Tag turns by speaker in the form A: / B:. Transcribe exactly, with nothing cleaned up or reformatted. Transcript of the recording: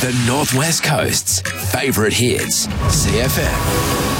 A: The Northwest Coast's favourite hits, C F M.